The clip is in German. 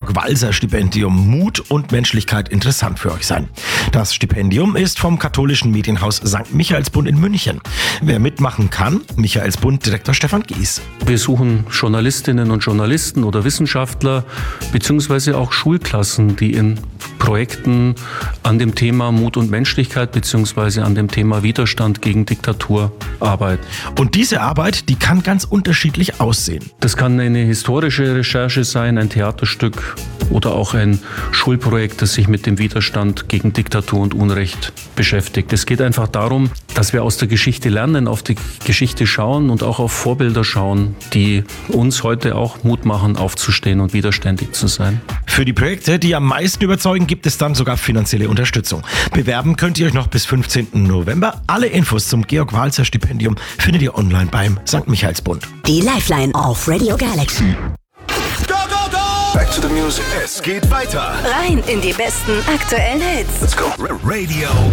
Georg-Walser-Stipendium Mut und Menschlichkeit interessant für euch sein. Das Stipendium ist vom katholischen Medienhaus St. Michaelsbund in München. Wer mitmachen kann, Michaelsbund-Direktor Stefan Gies. Wir suchen Journalistinnen und Journalisten oder Wissenschaftler beziehungsweise auch Schulklassen, die in Projekten an dem Thema Mut und Menschlichkeit beziehungsweise an dem Thema Widerstand gegen Diktatur arbeiten. Und diese Arbeit, die kann ganz unterschiedlich aussehen. Das kann eine historische Recherche sein, ein Theaterstück oder auch ein Schulprojekt, das sich mit dem Widerstand gegen Diktatur und Unrecht beschäftigt. Es geht einfach darum, dass wir aus der Geschichte lernen, auf die Geschichte schauen und auch auf Vorbilder schauen, die uns heute auch Mut machen, aufzustehen und widerständig zu sein. Für die Projekte, die am meisten überzeugen, gibt es dann sogar finanzielle Unterstützung. Bewerben könnt ihr euch noch bis 15. November. Alle Infos zum Georg-Walser-Stipendium findet ihr online beim St. Michaelsbund. Die Lifeline auf Radio Galaxy. Go, go, go! Back to the music. Es geht weiter. Rein in die besten aktuellen Hits. Let's go. Radio